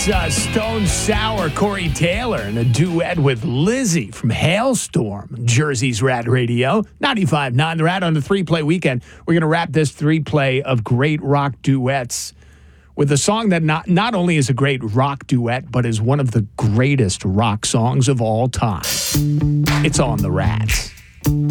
Stone Sour, Corey Taylor, and a duet with Lizzie from Hailstorm, Jersey's Rad Radio, 95.9 The Rad on the 3-play weekend. We're going to wrap this 3-play of great rock duets with a song that not only is a great rock duet, but is one of the greatest rock songs of all time. It's on the Rads.